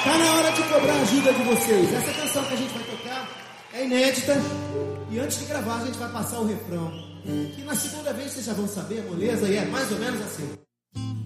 Tá na hora de cobrar a ajuda de vocês. Essa canção que a gente vai tocar é inédita. E antes de gravar, a gente vai passar o refrão. Que na segunda vez vocês já vão saber, moleza, e é mais ou menos assim.